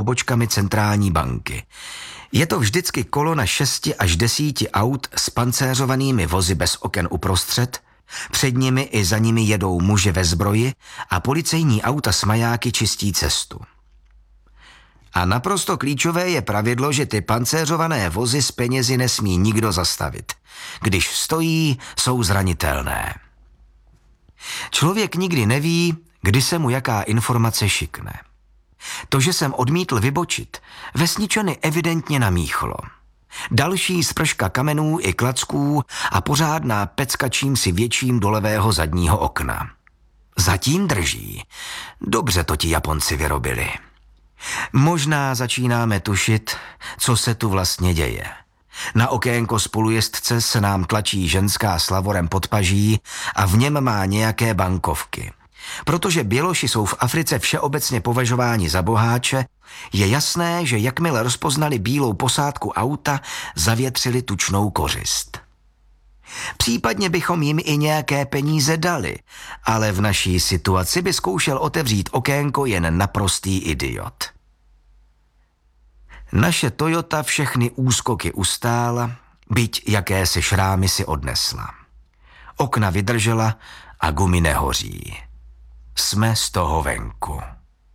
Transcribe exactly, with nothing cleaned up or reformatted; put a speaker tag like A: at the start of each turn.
A: pobočkami centrální banky. Je to vždycky kolona šesti až desíti aut s pancéřovanými vozy bez oken uprostřed, před nimi i za nimi jedou muži ve zbroji a policejní auta s majáky čistí cestu. A naprosto klíčové je pravidlo, že ty pancéřované vozy s penězi nesmí nikdo zastavit. Když stojí, jsou zranitelné. Člověk nikdy neví, kdy se mu jaká informace šikne. To, že jsem odmítl vybočit, vesničany evidentně namíchlo. Další sprška kamenů i klacků a pořádná pecka čímsi větším do levého zadního okna. Zatím drží. Dobře to ti Japonci vyrobili. Možná začínáme tušit, co se tu vlastně děje. Na okénko spolujezdce se nám tlačí ženská s lavorem pod paží a v něm má nějaké bankovky. Protože Běloši jsou v Africe všeobecně považováni za boháče, je jasné, že jakmile rozpoznali bílou posádku auta, zavětřili tučnou kořist. Případně bychom jim i nějaké peníze dali, ale v naší situaci by zkoušel otevřít okénko jen naprostý idiot. Naše Toyota všechny úskoky ustála, byť jakési šrámy si odnesla. Okna vydržela a gumy nehoří. Jsme z toho venku.